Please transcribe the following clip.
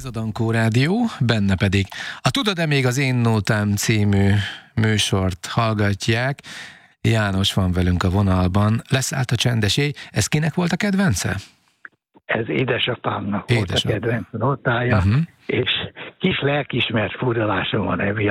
Ez a Dankó Rádió, benne pedig a Tudod-e még az Én Nótám című műsort hallgatják. János van velünk a vonalban. Leszállt a csendes éj. Ez kinek volt a kedvence? Ez édesapámnak volt a kedvenc nótája, és kis lelkismert furdalásom van emiatt.